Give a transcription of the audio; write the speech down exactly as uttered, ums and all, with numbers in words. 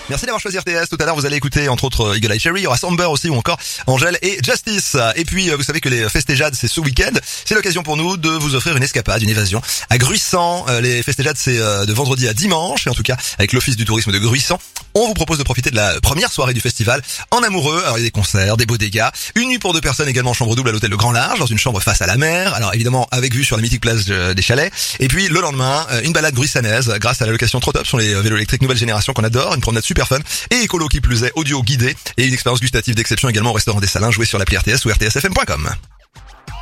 Merci d'avoir choisi R T S. Tout à l'heure, vous allez écouter entre autres Eagle Eye Cherry, il y aura Samber aussi ou encore Angèle et Justice. Et puis, vous savez que les Festéjades, c'est ce week-end. C'est l'occasion pour nous de vous offrir une escapade, une évasion à Gruissant. Les Festéjades, c'est de vendredi à dimanche. Et en tout cas, avec l'Office du tourisme de Gruissant, on vous propose de profiter de la première soirée du festival en amoureux. Alors, il y a des concerts, des bodegas, une nuit pour deux personnes également en chambre double à l'hôtel Le Grand Large, dans une chambre face à la mer. Alors, évidemment, avec vue sur la mythique place des Chalets. Et puis, le lendemain, une balade gruissanaise grâce à la location trop top sur les vélos électriques nouvelle génération qu'on adore, une promenade super fun et écolo qui plus est, audio guidé et une expérience gustative d'exception également au restaurant des Salins. Jouez sur l'appli R T S ou R T S F M point com.